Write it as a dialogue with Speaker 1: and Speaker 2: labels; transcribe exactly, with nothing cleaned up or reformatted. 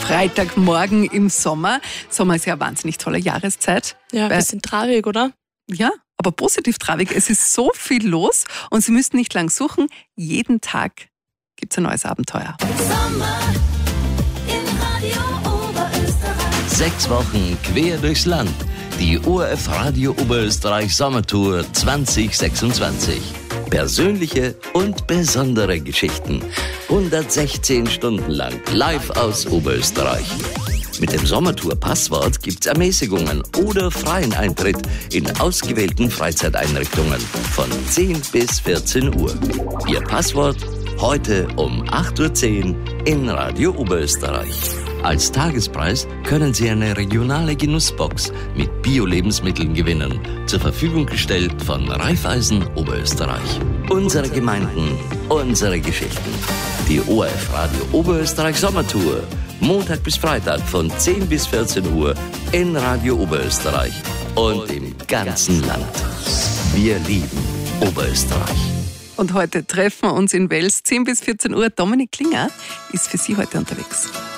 Speaker 1: Freitagmorgen im Sommer. Sommer ist ja eine wahnsinnig tolle Jahreszeit.
Speaker 2: Ja, ein bisschen traurig, oder?
Speaker 1: Ja, aber positiv traurig. Es ist so viel los und Sie müssten nicht lang suchen. Jeden Tag gibt es ein neues Abenteuer.
Speaker 3: Sommer in Radio Oberösterreich.
Speaker 4: Sechs Wochen quer durchs Land. Die O R F Radio Oberösterreich Sommertour zwanzig sechsundzwanzig. Persönliche und besondere Geschichten. hundertsechzehn Stunden lang live aus Oberösterreich. Mit dem Sommertour-Passwort gibt's Ermäßigungen oder freien Eintritt in ausgewählten Freizeiteinrichtungen von zehn bis vierzehn Uhr. Ihr Passwort heute um acht Uhr zehn in Radio Oberösterreich. Als Tagespreis können Sie eine regionale Genussbox mit Bio-Lebensmitteln gewinnen, zur Verfügung gestellt von Raiffeisen Oberösterreich. Unsere Gemeinden, unsere Geschichten. Die O R F Radio Oberösterreich Sommertour. Montag bis Freitag von zehn bis vierzehn Uhr in Radio Oberösterreich und im ganzen Land. Wir lieben Oberösterreich.
Speaker 1: Und heute treffen wir uns in Wels, zehn bis vierzehn Uhr. Dominik Klinger ist für Sie heute unterwegs.